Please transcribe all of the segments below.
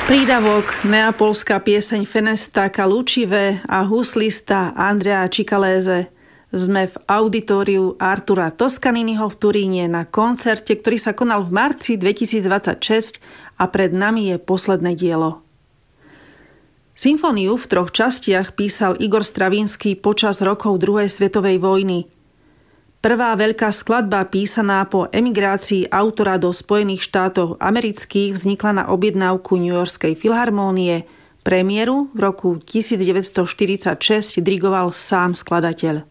Prídavok, neapolská pieseň Fenesta Lucive a huslista Andrea Cicalese. Sme v auditóriu Artura Toscaniniho v Turíne na koncerte, ktorý sa konal v marci 2026 a pred nami je posledné dielo. Symfóniu v 3 častiach písal Igor Stravinský počas rokov druhej svetovej vojny. Prvá veľká skladba písaná po emigrácii autora do Spojených štátov amerických vznikla na objednávku Newyorskej filharmónie. Premiéru v roku 1946 dirigoval sám skladateľ.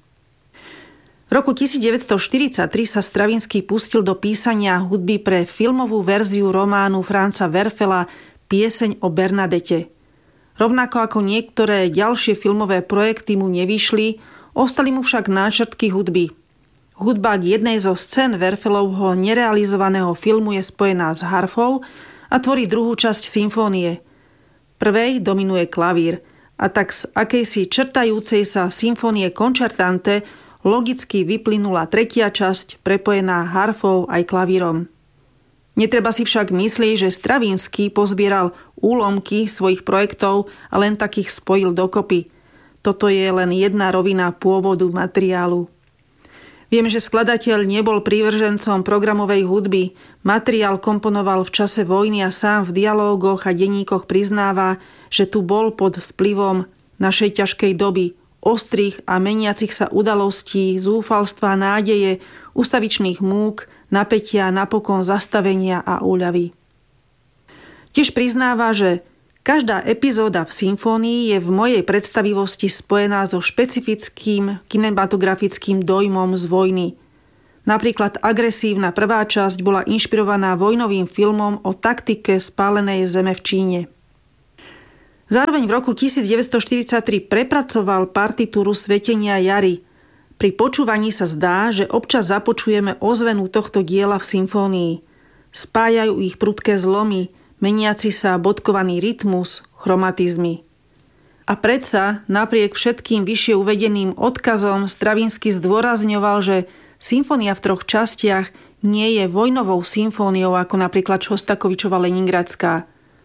V roku 1943 sa Stravinský pustil do písania hudby pre filmovú verziu románu Franza Werfela Pieseň o Bernadette. Rovnako ako niektoré ďalšie filmové projekty mu nevyšli, ostali mu však náčrtky hudby. Hudba k jednej zo scén Werfelovho nerealizovaného filmu je spojená s harfou a tvorí druhú časť symfónie. Prvej dominuje klavír a tak z akejsi črtajúcej sa symfónie concertante logicky vyplynula tretia časť prepojená harfou aj klavírom. Netreba si však myslieť, že Stravinský pozbieral úlomky svojich projektov a len takých spojil dokopy. Toto je len jedna rovina pôvodu materiálu. Viem, že skladateľ nebol prívržencom programovej hudby. Materiál komponoval v čase vojny a sám v dialógoch a denníkoch priznáva, že tu bol pod vplyvom našej ťažkej doby, ostrých a meniacich sa udalostí, zúfalstva, nádeje, ustavičných múk, napätia, napokon zastavenia a úľavy. Tiež priznáva, že každá epizóda v symfónii je v mojej predstavivosti spojená so špecifickým kinematografickým dojmom z vojny. Napríklad agresívna prvá časť bola inšpirovaná vojnovým filmom o taktike spálenej zeme v Číne. Zároveň v roku 1943 prepracoval partitúru Svetenia jary. Pri počúvaní sa zdá, že občas započujeme ozvenu tohto diela v symfónii. Spájajú ich prudké zlomy, meniaci sa bodkovaný rytmus, chromatizmy. A predsa, napriek všetkým vyššie uvedeným odkazom, Stravinský zdôrazňoval, že symfónia v 3 častiach nie je vojnovou symfóniou ako napríklad Šostakovičova Leningradská.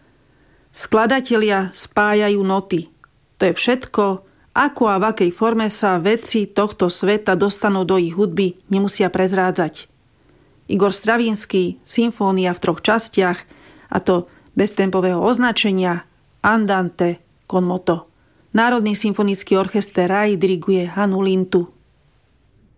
Skladatelia spájajú noty. To je všetko, ako a v akej forme sa veci tohto sveta dostanú do ich hudby, nemusia prezrádzať. Igor Stravinský, symfónia v 3 častiach, a to bez tempového označenia, andante con moto. Národný symfonický orchester RAI diriguje Hannu Lintu.